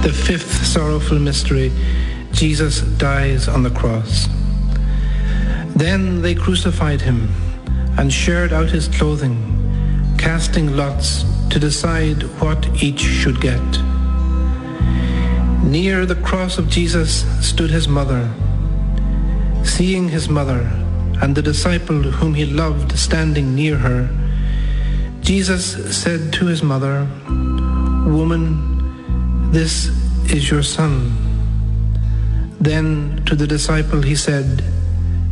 The fifth sorrowful mystery, Jesus dies on the cross. Then they crucified him and shared out his clothing, casting lots to decide what each should get. Near the cross of Jesus stood his mother. Seeing his mother and the disciple whom he loved standing near her, Jesus said to his mother, "Woman, this is your son." Then to the disciple he said,